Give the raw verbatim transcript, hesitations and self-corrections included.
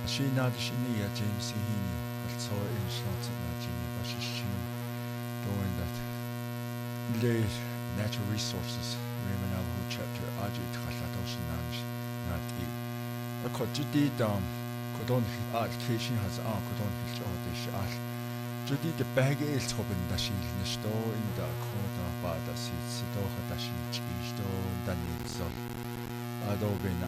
Sheena the Shinia James Hini, but so in shots at Najini, but she's doing that. The natural resources, Raymond Alhu chapter, Ajit Halatos Nanish, not E. A Kojudi Dam, Kodon Allocation has on Kodon Hill or the Shah. Judy the bag is hoping that she in the store in the corner, but the seats, Doha, that she cheese, Daniel, Adobin.